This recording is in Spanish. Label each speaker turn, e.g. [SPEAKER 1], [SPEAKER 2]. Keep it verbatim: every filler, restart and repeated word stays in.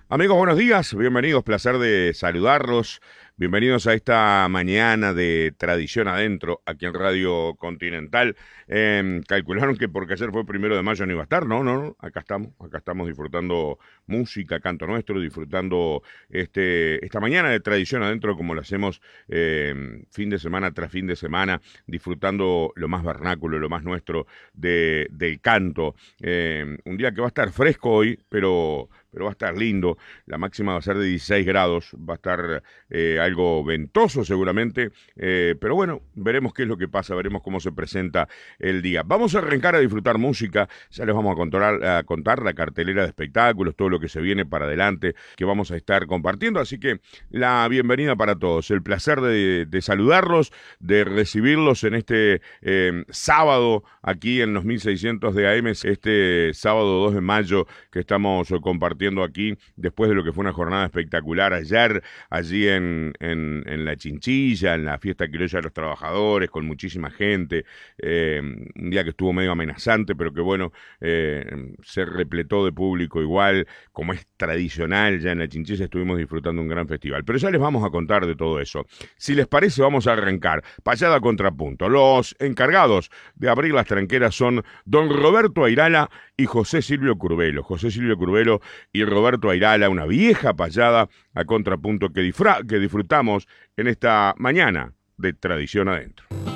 [SPEAKER 1] Amigos, buenos días, bienvenidos, placer de saludarlos, bienvenidos a esta mañana de Tradición Adentro, aquí en Radio Continental. Eh, calcularon que porque ayer fue primero de mayo no iba a estar, no, no, no, acá estamos, acá estamos disfrutando música, canto nuestro, disfrutando este, esta mañana de Tradición Adentro como lo hacemos eh, fin de semana tras fin de semana, disfrutando lo más vernáculo, lo más nuestro de, del canto. Eh, un día que va a estar fresco hoy, pero... pero va a estar lindo, la máxima va a ser de dieciséis grados, va a estar eh, algo ventoso seguramente, eh, pero bueno, veremos qué es lo que pasa, veremos cómo se presenta el día. Vamos a arrancar a disfrutar música, ya les vamos a contar, a contar la cartelera de espectáculos, todo lo que se viene para adelante, que vamos a estar compartiendo, así que la bienvenida para todos, el placer de, de saludarlos, de recibirlos en este eh, sábado, aquí en los mil seiscientos de A M, este sábado dos de mayo que estamos compartiendo aquí, después de lo que fue una jornada espectacular ayer, allí en, en, en la Chinchilla, en la fiesta criolla de los trabajadores, con muchísima gente, eh, un día que estuvo medio amenazante, pero que bueno, eh, se repletó de público igual, como es tradicional, ya en la Chinchilla estuvimos disfrutando un gran festival, pero ya les vamos a contar de todo eso. Si les parece, vamos a arrancar, payada a contrapunto. Los encargados de abrir las tranqueras son don Roberto Airala y José Silvio Curvelo. José Silvio Curvelo y Roberto Airala, una vieja payada a contrapunto que, disfra que disfrutamos en esta mañana de Tradición Adentro.